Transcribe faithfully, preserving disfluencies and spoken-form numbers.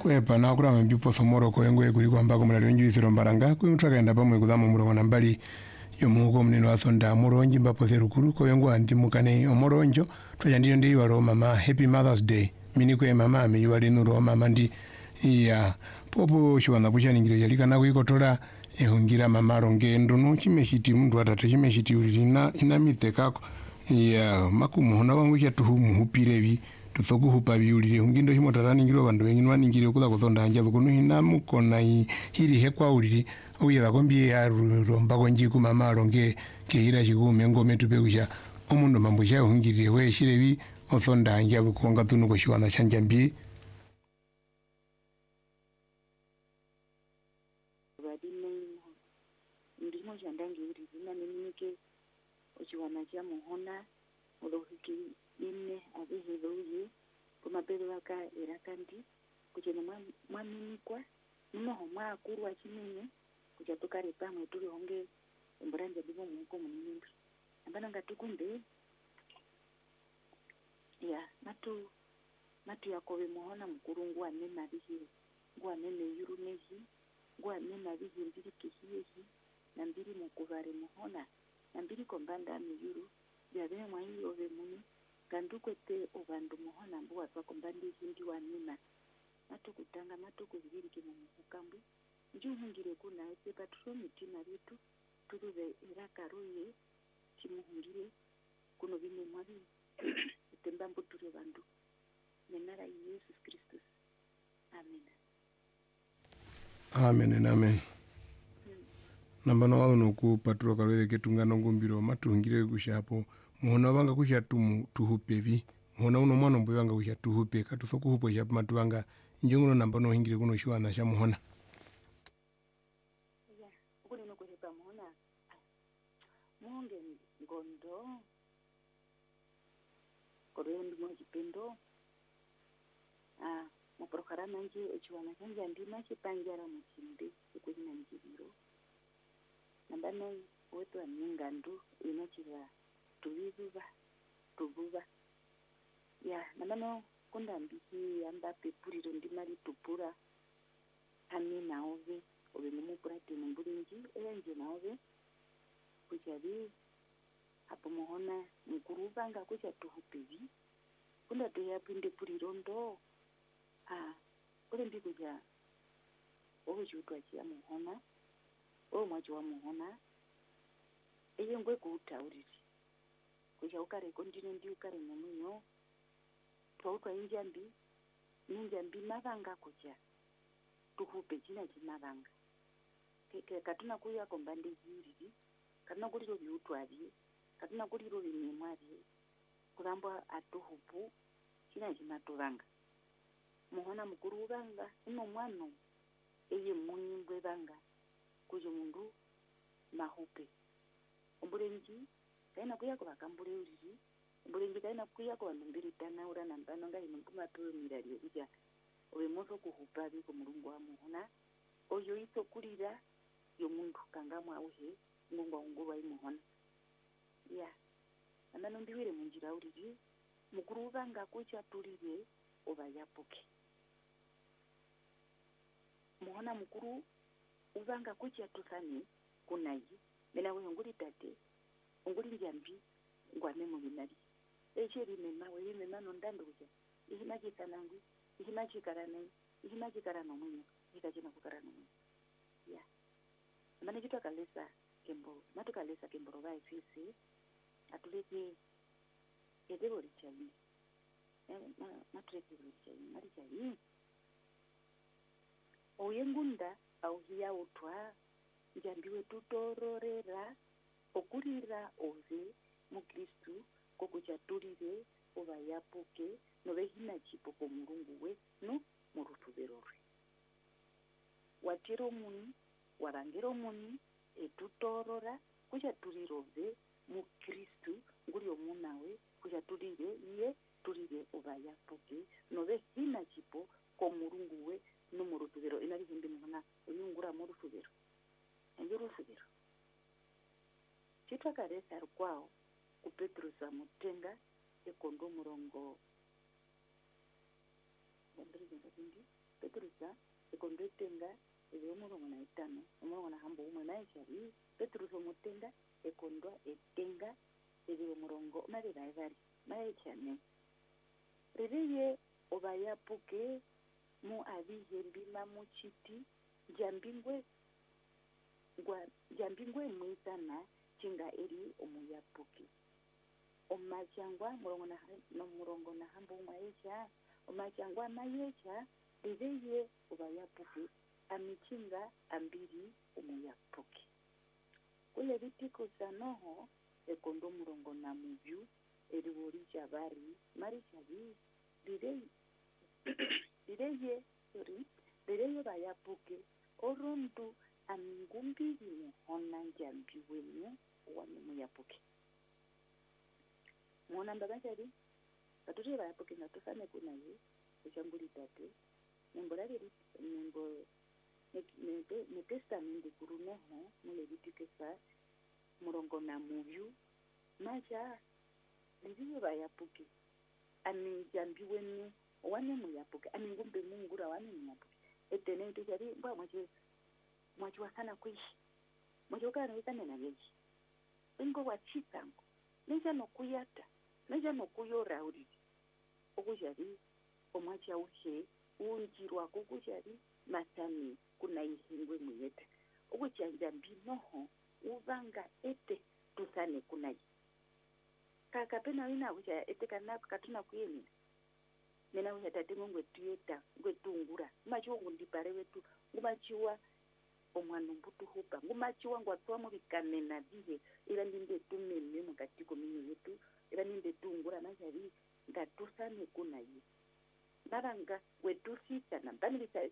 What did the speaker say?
kwepa na kura mbipo thomoro ko yengo ekuri kwamba ko mulali njwisiro mbaranga ko mutakaenda pamwe kudhamo murongo na mbali yomuko munino athonda muronji mbapo therukuru ko yengo antimukane omoronjo twajandire ndi waro mama happy mothers day mini ko mama ame yali nuro mama ndi ya popo shwana buchaningiro yali kana kuikotola ehungira mama rongendo no chimeshiti mundu atata chimeshiti ulina ina mitekako ya makumu hona wangu cha tuhumu hupirevi tuthokuhupa biulire hungindo himotaraningiro bandu bengine waningire kula kuthonda anja kuno hina mukona hiri hekwa ulire uyela kombie ya romba konji ku mama ronge keira chikume ngome tupekusha omundu mambusha hungire we shirevi othonda anja kuonga tunu ko shiwana chanjambi ndimo jandangi uri zina neminike ochiwana cha muhona ulohiki ine abihiruye kumapelo waka erakandi kuchena mwaminikwa noho mwakuru wa chinene kucha tukare pamwe tuli honge mbranja bibo muko munimbi ambana ngatukunde ya matu matu yakobe muhona mukurungu anena bihi ngwa nene yuruneji ngwa nena bihi mbiri kihiyeji na mbiri mukuvare muhona na mbiri kombanda miyuru byabe mwayi ove muni gandukwete ubandu muhona mbuwa kwa kombandi hindi wanina matukutanga matukubirike mu mukambi njuhungire kuna ese patro mitima bitu turuve irakaruye kimuhungire kuno bine mwabi temba mbuture bandu nenara Yesu Kristus amen amen amen nambano wao noku patro karwe ketungano ngumbiro matungire kushapo muhona banga kusha tumu tuhupevi muhona uno mwana mbo banga kusha tuhupe katufoko hupo ya matwanga njunguno nambano hingire kuno shwana sha muhona ya ukuri no kuhepa muhona munge ngondo korendo mo kipendo ah mo prokarama nje echiwana kanja ndima chipanjara mu chinde kukuna njibiro nambano wetu amingandu inachira tuvivuva tuvuva ya nambano kunda mbiki yamba pepuriro ndimari tupura hami naove ove mumupurati mumburinji eyenje naove kuchavi hapo muhona mkuruvanga kucha tuhupevi kunda tuyapinde puriro ndo ah kule mbikuja ove chutwa chia muhona o mwacho wa muhona eye ngwe kuutauriri kucha ukare kondine ndi ukare nomunyo twautwa injambi ninjambi mavanga kucha tuhupe china chimavanga keke katuna kuya kombande ziri katuna kuliro biutwari katuna kuliro binemwari kuramba atuhupu china chimatuvanga muhona mukuru vanga ino mwano eye munyimbwe vanga kujo mundu mahupe umburenji kaina kuya kwa kambure uriri umburenji kaina kuya kwa numbiri tana ura nambano nga inumuma tuwe mirari kuja owe moso kuhupa biko mulungu wa muhona oyo iso kulira yo mundu kangamwa auhe ngungwa ngurwa imuhona ya nambano ndiwire munjira uriri mukuru vanga kucha tulire oba yapuke muhona mukuru uvanga kucha tusani kunayi mena we nguri tate nguri njambi ngwane mu binari echeri mema we mema no ndando kucha ihina chikanangwi ihina chikarana ihina chikarana munyo ikachina kukarana munyo ya mane chito kalesa kembo matu kalesa kembo roba sisi atuleke edebo lichani na matreke lichani mari chani oyengunda au hiya utwa njambiwe tutororera okurira oze mu Kristu kokuchaturire oba yapuke nove hina chipo ko mulungu we no murutuberore watiro muni warangero muni etutorora kuchaturire mu Kristu nguri omunawe kuchaturire iye turire oba yapuke nove hina chipo ko mulungu we no murutubero inari hindi mwana uyungura mu rutubero enjuru rutubero chitwa karesa kwao ku Petro za mutenga ekondo murongo ndiri ngapindi petrusa ekondo tenga ebe umurongo na itano umurongo na hambo umwe na ishari petrusa mutenda ekondo etenga ebe umurongo mari bari mari cyane ririye obayapuke mu abihembi mamuchiti jambingwe gwa jambingwe mwitana chinga eri omuyapuke omachangwa murongo na no murongo na hambo maisha omachangwa maisha ririye obayapuke amichinga ambiri omuyapuke kule bitiko sanoho ekondo murongo na muvyu eri wori chabari mari chabi ririye ririye sorry ririye bayapuke orundu amingumbiri muhona njambi wenu wanu muyapuke mwana mbabachari katuri bayapuke natufane kunaye kuchambuli tate nembola biri nembo ne testamenti kuruneho mule bitikesa murongo na muvyu maja ririye bayapuke aminjambi wenu wanu muyapuke amingumbe mungura wanu muyapuke etene tujari mba mwaje mwajua sana kuishi mwajua kana wikane na yeji ingo wachitango neja nokuyata neja nokuyora uri okujari omwacha uche unjirwa kokujari matani kuna ihingwe muyete okuchanja mbinoho uvanga ete tusane kuna yi kaka pena wina ucha ete kana katuna kuyeni nena ucha tatengo ngwetuyeta ngwetungura machiwa ngundipare wetu ngumachiwa omwana mbutu hupa ngumachiwa ngwatwa mu bikanena bihe ila ndinde tumeme mukatiko minyo yetu ila ndinde tungura najari ngatusane kuna yi nabanga wetusita na banilisa